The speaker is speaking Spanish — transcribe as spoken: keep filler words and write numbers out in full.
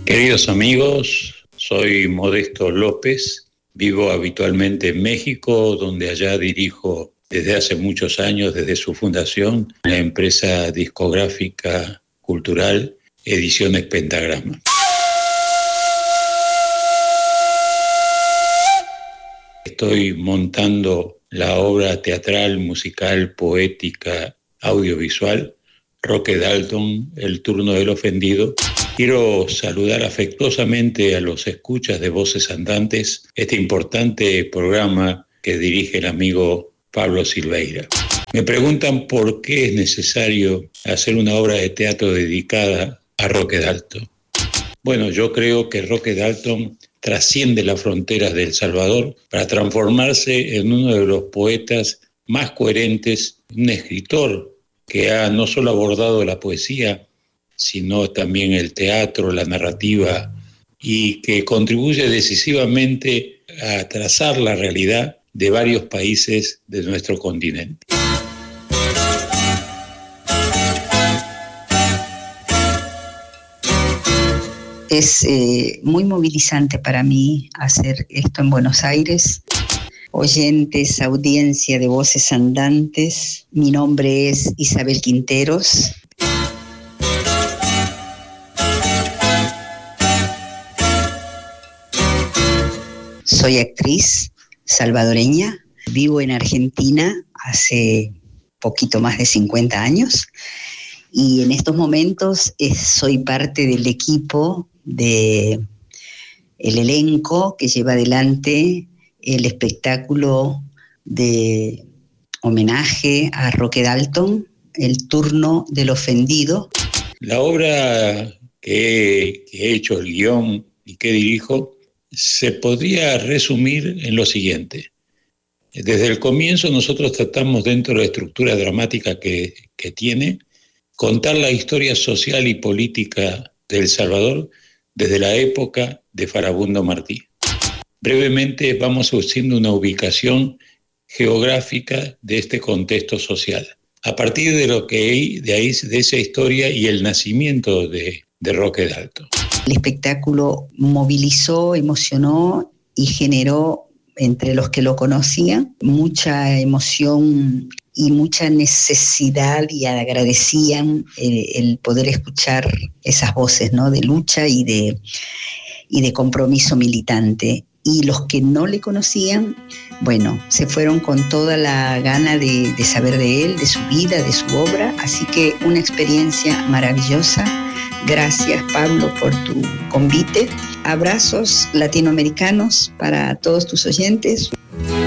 Queridos amigos, soy Modesto López, vivo habitualmente en México, donde allá dirijo desde hace muchos años, desde su fundación, la empresa discográfica cultural Ediciones Pentagrama. Estoy montando la obra teatral, musical, poética, audiovisual, Roque Dalton, El turno del ofendido. Quiero saludar afectuosamente a los escuchas de Voces Andantes, este importante programa que dirige el amigo Pablo Silveira. Me preguntan por qué es necesario hacer una obra de teatro dedicada a Roque Dalton. Bueno, yo creo que Roque Dalton trasciende las fronteras de El Salvador para transformarse en uno de los poetas más coherentes, un escritor que ha no solo abordado la poesía, sino también el teatro, la narrativa, y que contribuye decisivamente a trazar la realidad de varios países de nuestro continente. Es eh, muy movilizante para mí hacer esto en Buenos Aires. Oyentes, audiencia de Voces Andantes, mi nombre es Isabel Quinteros. Soy actriz salvadoreña, vivo en Argentina hace poquito más de cincuenta años y en estos momentos eh, soy parte del equipo de el elenco que lleva adelante el espectáculo de homenaje a Roque Dalton, El turno del ofendido. La obra que he, que he hecho, el guión y que dirijo, se podría resumir en lo siguiente. Desde el comienzo nosotros tratamos, dentro de la estructura dramática que, que tiene, contar la historia social y política de El Salvador desde la época de Farabundo Martí. Brevemente vamos haciendo una ubicación geográfica de este contexto social, a partir de lo que hay, de, ahí, de esa historia y el nacimiento de, de Roque Dalton. El espectáculo movilizó, emocionó y generó entre los que lo conocían mucha emoción y mucha necesidad, y agradecían el, el poder escuchar esas voces, ¿no?, de lucha y de, y de compromiso militante. Y los que no le conocían, bueno, se fueron con toda la gana de, de saber de él, de su vida, de su obra. Así que una experiencia maravillosa. Gracias, Pablo, por tu convite. Abrazos latinoamericanos para todos tus oyentes.